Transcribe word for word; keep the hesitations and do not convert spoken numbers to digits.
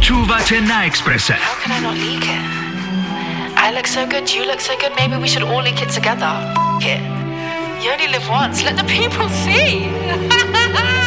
Počúvate na Expresse. How can I not leak it? I look so good, you look so good, maybe we should all leak it together. F*** it. You only live once, let the people see.